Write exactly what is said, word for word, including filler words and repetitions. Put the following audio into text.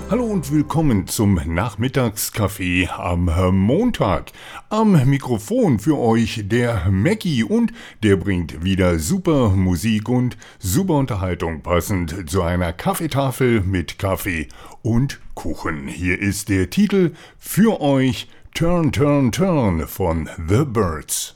Hallo und willkommen zum Nachmittagskaffee am Montag. Am Mikrofon für euch der Mackie und der bringt wieder super Musik und super Unterhaltung passend zu einer Kaffeetafel mit Kaffee und Kuchen. Hier ist der Titel für euch Turn, Turn, Turn von The Byrds.